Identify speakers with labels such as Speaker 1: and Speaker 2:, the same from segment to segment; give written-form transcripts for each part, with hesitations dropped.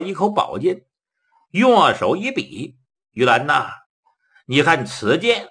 Speaker 1: 一口宝剑，用手一比，玉兰呐，你看此剑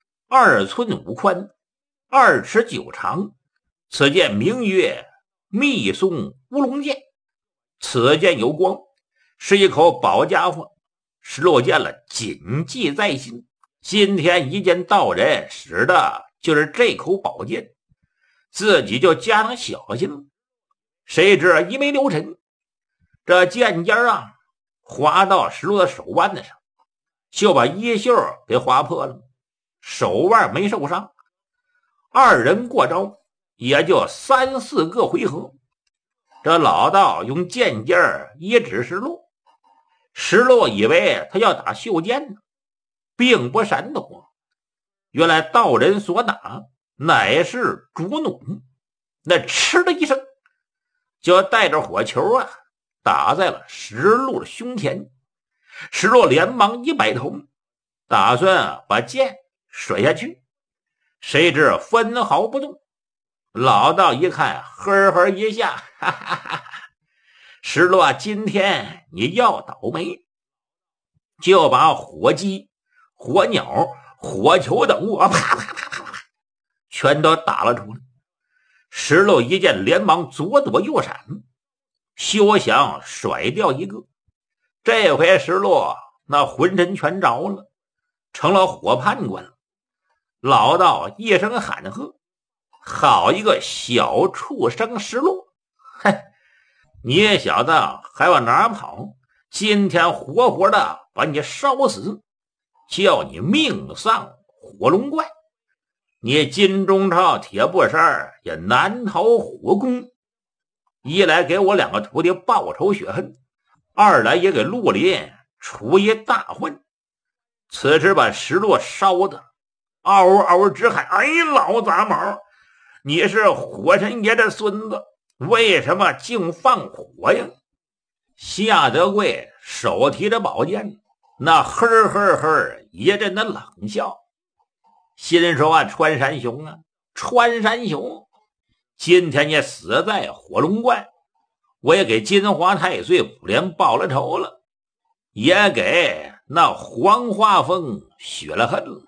Speaker 1: 2寸5宽，2尺9长，此剑名曰密松乌龙剑。此剑有光，是一口宝家伙。石洛见了，谨记在心。今天一见道人使的就是这口宝剑，自己就加上小心了。谁知一没留神，这剑尖划到石洛的手腕子上，就把衣袖给划破了，手腕没受伤。二人过招也就3、4个回合，这老道用剑尖一指石洛，石洛以为他要打袖剑呢，并不闪躲。原来道人所打乃是竹弩，那嗤的一声就带着火球打在了石洛的胸前。石洛连忙一摆头，打算把剑甩下去，谁知分毫不动。老道一看，呵呵一下，哈哈哈哈，石洛今天你要倒霉，就把火鸡、火鸟、火球等物啪啪啪啪啪全都打了出来。石洛一见，连忙左躲右闪，休想甩掉一个。这回石洛那浑身全着了，成了火判官了。老道一声喊喝，好一个小畜生石洛，嘿，你小子还往哪跑？今天活活的把你烧死，叫你命丧火龙怪。你金钟罩铁布衫也难逃火攻，一来给我2个徒弟报仇雪恨，二来也给绿林除一大患。此时把石洛烧的嗷嗷直喊，哎，老杂毛，你是火神爷的孙子，为什么竟放火呀？夏德贵手提着宝剑，那呵呵呵一阵的冷笑，心说穿山熊穿山熊，今天你死在火龙关，我也给金华太岁普莲报了仇了，也给那黄花峰雪了恨了。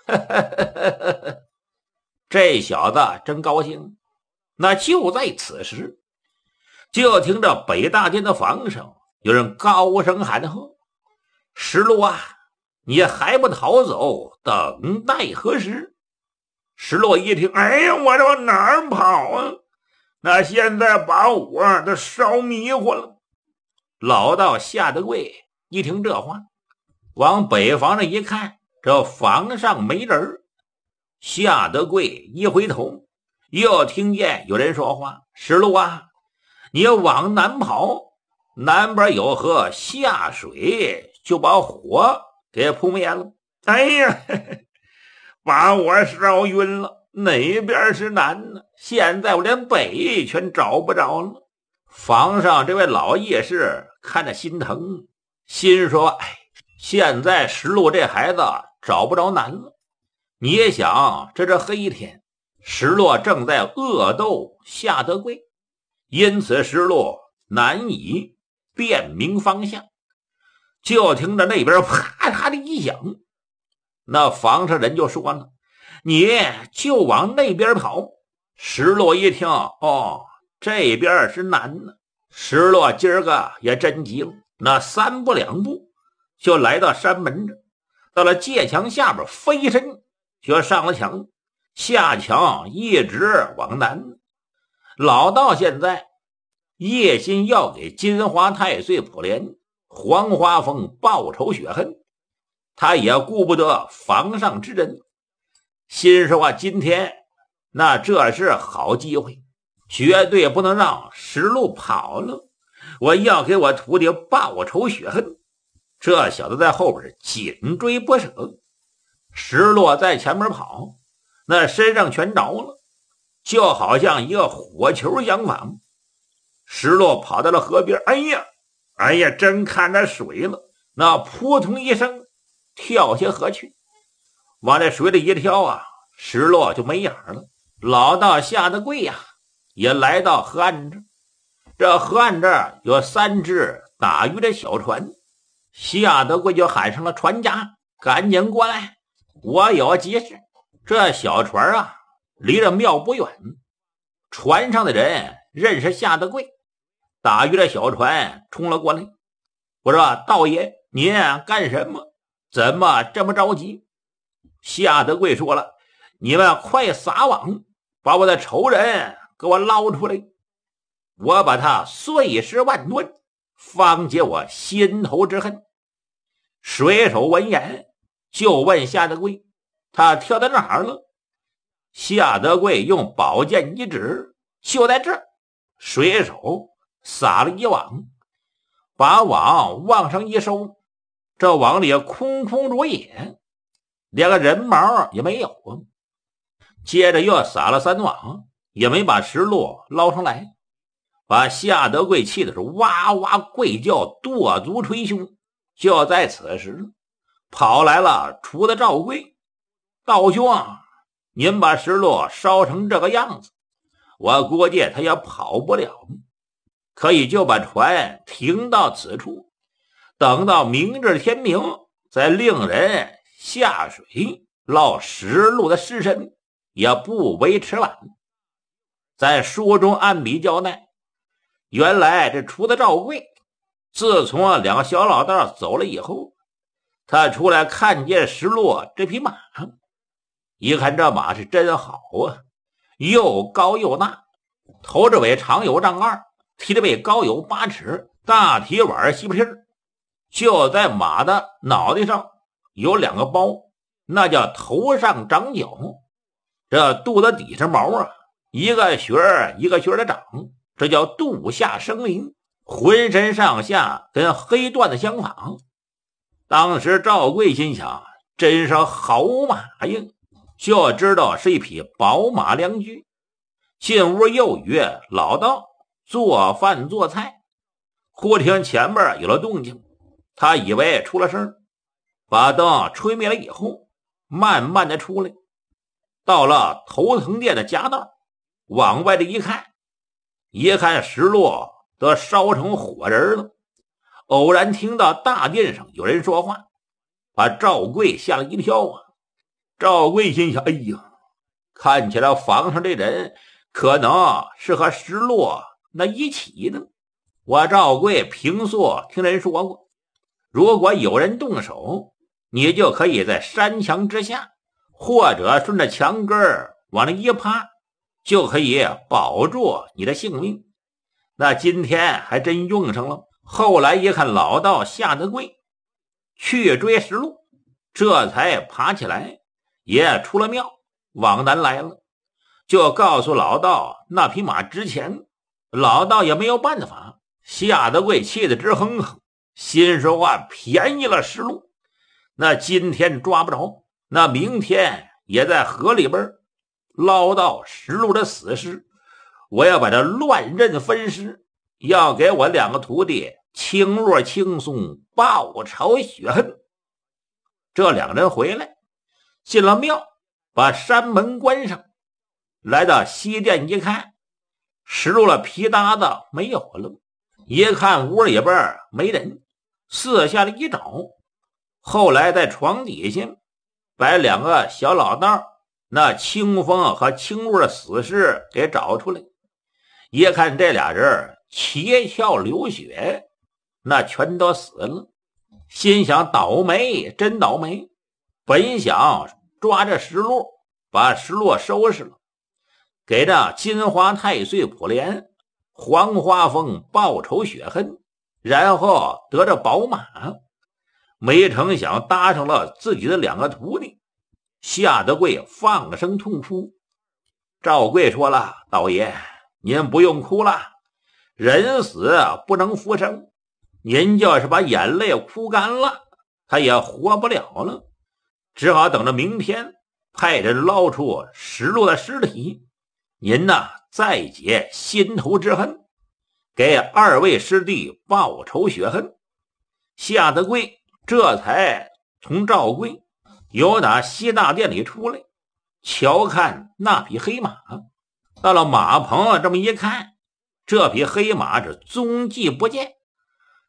Speaker 1: 这小子真高兴。那就在此时，就听着北大殿的房上有人高声喊喝，石洛你还不逃走，等待何时？石洛一听，哎呀，我这往哪儿跑那现在把我都烧迷糊了。老道夏德贵一听这话，往北房上一看，这房上没人。夏德贵一回头，又听见有人说话，石洛你往南跑，南边有河下水，就把火给扑灭了。哎呀，把我烧晕了，哪边是南呢？现在我连北全找不着了。房上这位老义士看着心疼，心说，哎，现在石洛这孩子找不着南了。你也想，这是黑天，石洛正在恶斗夏德贵，因此石洛难以辨明方向。就听着那边啪嚓的一响，那房上人就说了，你就往那边跑。石洛一听，哦，这边是南呢。石洛今儿个也真急了，那3步2步就来到山门这，到了界墙下边，飞身就上了墙，下墙一直往南。老道现在一心要给金华太岁普莲、黄花峰报仇雪恨，他也顾不得房上之人，心说今天那这是好机会，绝对不能让石洛跑了，我要给我徒弟报仇雪恨。这小子在后边紧追不舍，石洛在前面跑，那身上全着了，就好像一个火球相仿。石洛跑到了河边，哎呀，真看着水了，那扑通一声跳下河去，往这水里一跳石洛就没影了。老道夏德贵也来到河岸这，这河岸这儿有3只打鱼的小船。夏德贵就喊上了船家，赶紧过来，我有急事。这小船啊，离着庙不远，船上的人认识夏德贵，打鱼的小船冲了过来。我说道爷，您干什么？怎么这么着急？夏德贵说了，你们快撒网，把我的仇人给我捞出来，我把他碎尸万段，方解我心头之恨。水手闻言就问夏德贵，他跳到哪儿了？夏德贵用宝剑一指，就在这儿。水手撒了一网，把网往上一收，这网里空空如也，连个人毛也没有。接着又撒了3网，也没把石路捞上来，把夏德贵气的是哇哇跪叫，跺足捶胸。就在此时，跑来了厨子赵贵，道兄，您把石路烧成这个样子，我估计他也跑不了，可以就把船停到此处，等到明日天明，再令人下水捞石路的尸身，也不为迟晚。在书中按笔交代，原来这厨子赵贵自从2个小老道走了以后，他出来看见石路这匹马，一看这马是真好啊，又高又大，头着尾长有丈2，蹄着尾高有8尺，大蹄碗细皮儿。就在马的脑袋上有2个包，那叫头上长角。这肚子底下毛啊，一个穴一个穴的长，这叫肚下生鳞。浑身上下跟黑缎子相仿。当时赵贵心想，真是好马呀，就知道是一匹宝马良驹。进屋又与老道做饭做菜，忽听前边有了动静，他以为出了声，把灯吹灭了以后，慢慢的出来，到了头藤店的夹道，往外的一看石路都烧成火人了。偶然听到大殿上有人说话，把赵贵吓了一跳啊！赵贵心想，哎呀，看起来房上这人可能是和石路那一起的。我赵贵平素听人说过，如果有人动手，你就可以在山墙之下，或者顺着墙根往那一趴，就可以保住你的性命。那今天还真用上了。后来一看老道夏德贵去追石路，这才爬起来，也出了庙往南来了，就告诉老道那匹马值钱。老道也没有办法，夏德贵气得直哼哼，心说话便宜了石路，那今天抓不着，那明天也在河里边捞到石路的死尸，我要把它乱刃分尸，要给我2个徒弟轻若轻松报仇雪恨。这2人回来，进了庙，把山门关上，来到西殿一看，石路了皮搭子没有了，一看屋里边没人，四下的一找，后来在床底下把2个小老道那清风和清路的死尸给找出来，一看这俩人七窍流血，那全都死了，心想倒霉，真倒霉。本想抓着石路，把石路收拾了，给这金花太岁普莲、黄花峰报仇雪恨，然后得着宝马。没成想搭上了自己的2个徒弟，夏德贵放声痛哭。赵贵说了，道爷您不用哭了，人死不能复生，您就是把眼泪哭干了，他也活不了了，只好等着明天派人捞出石路的尸体，您呢再解心头之恨，给2位师弟报仇雪恨。夏德贵这才从赵贵由打西大殿里出来，瞧看那匹黑马，到了马棚这么一看，这匹黑马是踪迹不见，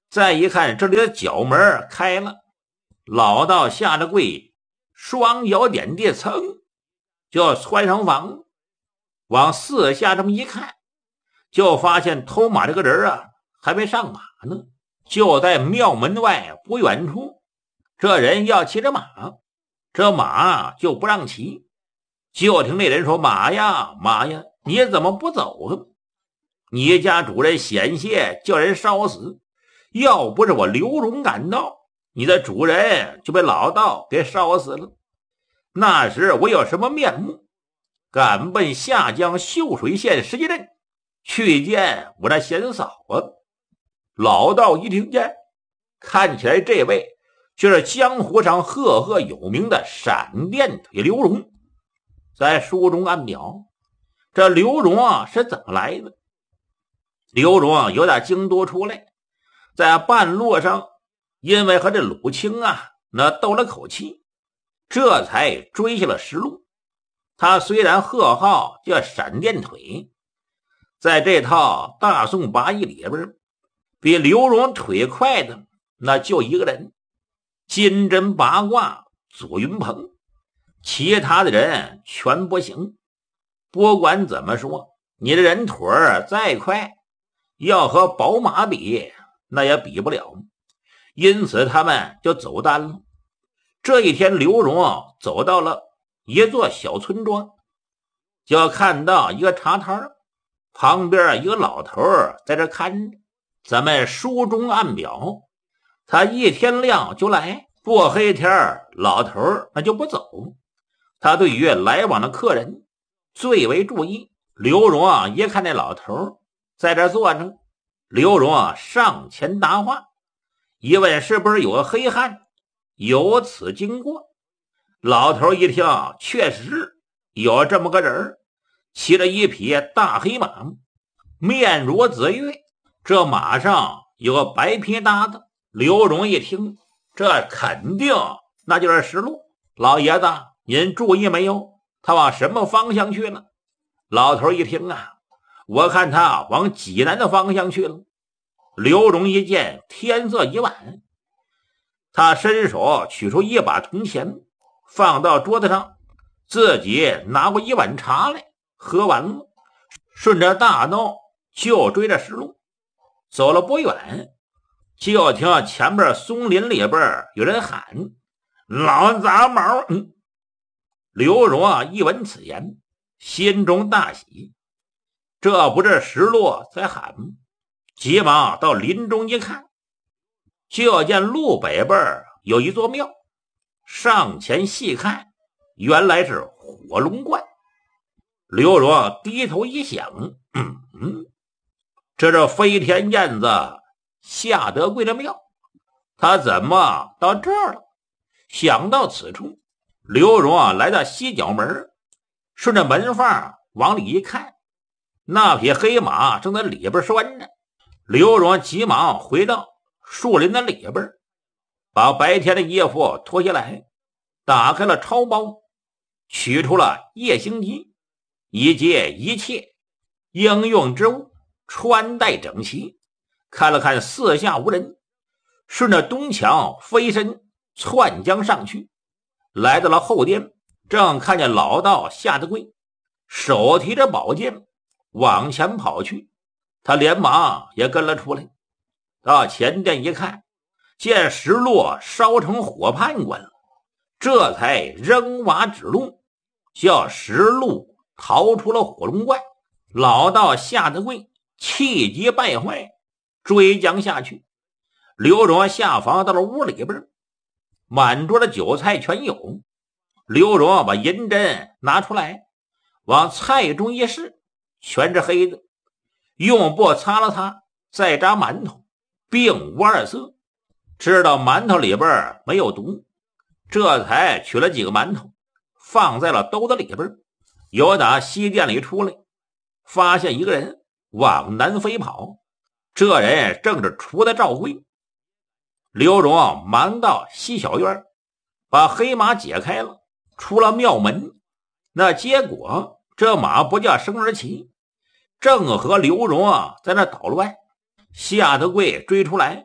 Speaker 1: 再一看，这里的角门开了，老道下了跪，双脚点地，噌就窜上房，往四下这么一看，就发现偷马这个人啊还没上马呢，就在庙门外不远处。这人要骑着马，这马就不让骑，就听那人说：“马呀马呀，你怎么不走啊？你家主人险些叫人烧死，要不是我刘荣赶到，你的主人就被老道给烧死了。那时我有什么面目，敢奔下江秀水县石碣镇去见我的贤嫂啊？”老道一听见，看起来这位就是江湖上赫赫有名的闪电腿刘荣。在书中暗表，这刘荣啊是怎么来的？刘荣啊由打京都出来，在半路上因为和这鲁清啊那斗了口气，这才追下了石路。他虽然贺号叫闪电腿，在这套大宋八义里边，比刘荣腿快的那就一个人，金针八卦左云鹏，其他的人全不行。不管怎么说，你的人腿再快，要和宝马比那也比不了，因此他们就走单了。这一天，刘荣走到了一座小村庄，就看到一个茶摊，旁边一个老头在这看着。咱们书中暗表，他一天亮就来，不黑天老头那就不走。他对于来往的客人最为注意。刘荣一看那老头在这坐着，刘荣上前答话，一问是不是有个黑汉有此经过。老头一听，确实有这么个人，骑着一匹大黑马，面如紫月，这马上有个白皮搭子。刘荣一听，这肯定那就是石路。老爷子，您注意没有，他往什么方向去了？老头一听我看他往济南的方向去了。刘荣一见天色已晚，他伸手取出一把铜钱，放到桌子上，自己拿过一碗茶来，喝完了，顺着大道就追着石路。走了不远，就听前边松林里边有人喊：“老杂毛！”刘荣一闻此言，心中大喜，这不是石路在喊吗？急忙到林中一看，就见路北边有一座庙，上前细看，原来是火龙观。刘荣低头一想，这是飞天燕子夏德贵的庙，他怎么到这儿了？想到此处，刘荣来到西角门，顺着门缝往里一看，那匹黑马正在里边拴着。刘荣急忙回到树林的里边，把白天的衣服脱下来，打开了钞包，取出了夜行衣以及一切应用之物，穿戴整齐，看了看四下无人，顺着东墙飞身窜将上去，来到了后殿，正看见老道夏德贵手提着宝剑往前跑去，他连忙也跟了出来。到前殿一看，见石路烧成火判官了，这才扔瓦指路，叫石路逃出了火龙观。老道夏德贵气急败坏，追将下去。刘荣下房到了屋里边，满桌的酒菜全有。刘荣把银针拿出来，往菜中一试，全是黑的，用布擦了擦，再炸馒头，并无二色，知道馒头里边没有毒，这才取了几个馒头放在了兜子里边，由打西殿里出来，发现一个人往南飞跑，这人正是厨的赵贵。刘荣忙到西小院，把黑马解开了，出了庙门。那结果这马不叫生而骑，正和刘荣在那捣乱。夏德贵追出来，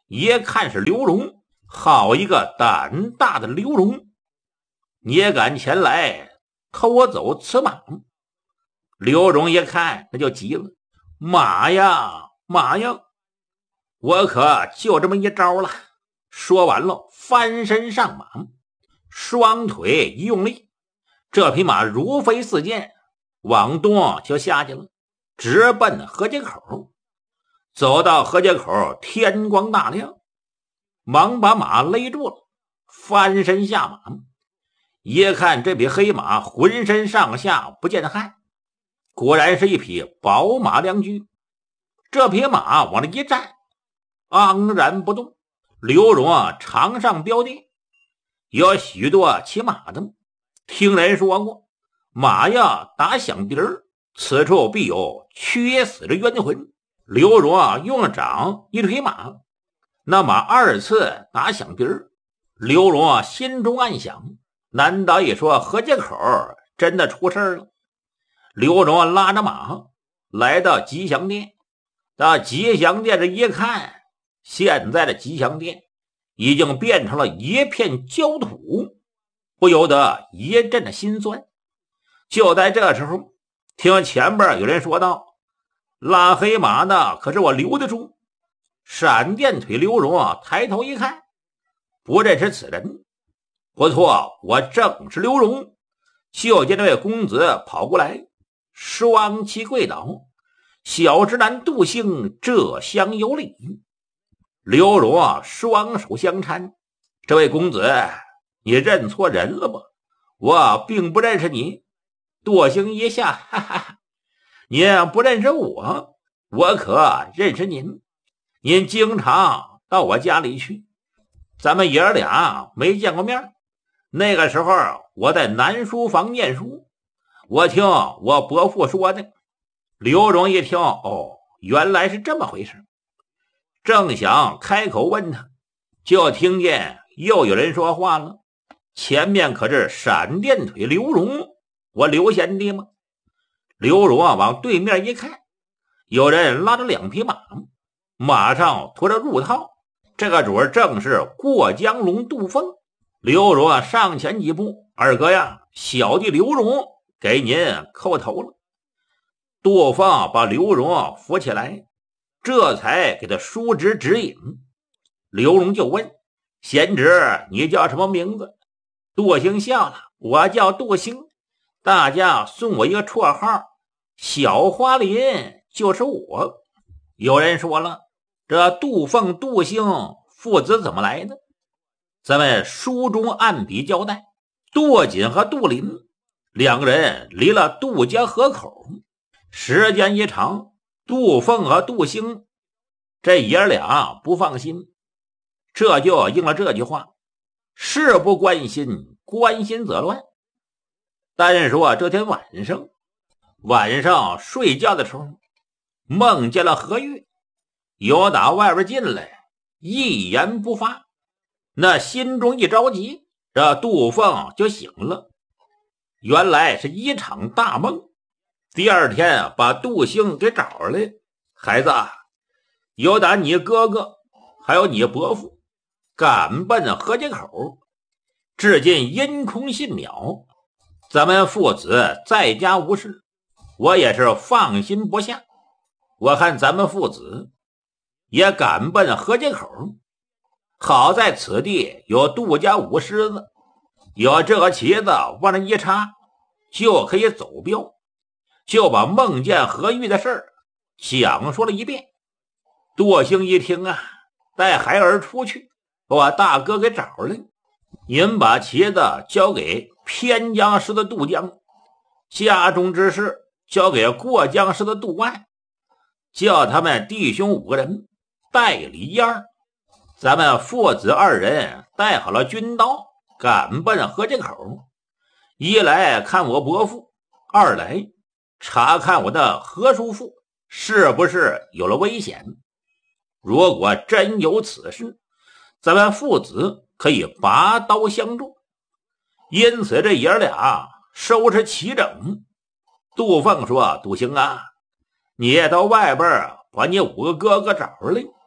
Speaker 1: 一看是刘荣，好一个胆大的刘荣，你也敢前来偷走此马？刘荣一看那就急了，马呀马呀，我可就这么一招了。说完了，翻身上马，双腿一用力，这匹马如飞似箭，往东就下去了，直奔河街口。走到河街口，天光大亮，忙把马勒住了，翻身下马。一看这匹黑马浑身上下不见汗，果然是一匹宝马良驹。这匹马往那一站，昂然不动。刘荣场上标定，有许多骑马的听人说过，马呀打响鼻儿，此处必有缺死的冤魂。刘荣用掌一推马，那马二次打响鼻儿。刘荣心中暗想，难道一说河街口真的出事了？刘荣拉着马来到吉祥殿，到吉祥殿这一看，现在的吉祥殿已经变成了一片焦土，不由得一阵的心酸。就在这时候，听前边有人说道，拉黑马的可是我刘德忠。闪电腿刘荣抬头一看，不认识此人。不错，我正是刘荣。就见这位公子跑过来，双膝跪倒，小直男杜兴这厢有礼。刘荣双手相搀，这位公子，你认错人了吧？我并不认识你。杜兴一笑，哈哈，您不认识我，我可认识您。您经常到我家里去，咱们爷儿俩没见过面。那个时候我在南书房念书，我听我伯父说的。刘荣一听，哦，原来是这么回事。正想开口问他，就听见又有人说话了，前面可是闪电腿刘荣，我刘贤弟吗？刘荣往对面一看，有人拉着两匹马，马上驮着入套，这个主正是过江龙杜凤。刘荣上前几步，二哥呀，小弟刘荣给您叩头了。杜凤把刘荣扶起来，这才给他叔侄指引。刘荣就问，贤侄你叫什么名字？杜兴笑了，我叫杜兴，大家送我一个绰号，小花林就是我。有人说了，这杜凤杜兴父子怎么来的？咱们书中按笔交代，杜锦和杜林两个人离了杜家河口，时间一长，杜凤和杜兴这爷俩不放心，这就应了这句话，事不关心，关心则乱。单说这天晚上睡觉的时候，梦见了何玉，由打外边进来，一言不发。那心中一着急，这杜凤就醒了，原来是一场大梦。第二天把杜兴给找来，孩子，有打你哥哥还有你伯父赶奔河街口，至今阴空信渺，咱们父子在家无事，我也是放心不下。我看咱们父子也赶奔河街口，好在此地有杜家舞狮子，有这个旗子往那一插就可以走镖，就把梦见何玉的事儿讲述了一遍。杜兴一听啊，带孩儿出去，把我大哥给找来，您把旗子交给偏江市的杜江，家中之事交给过江市的杜万，叫他们弟兄5个人代理一二。咱们父子2人带好了军刀，赶奔河街口，一来看我伯父，二来查看我的何叔父是不是有了危险。如果真有此事，咱们父子可以拔刀相助。因此这爷俩收拾齐整。杜凤说，杜兴啊，你也到外边把你5个哥哥找来，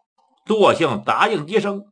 Speaker 1: 作性答应几声，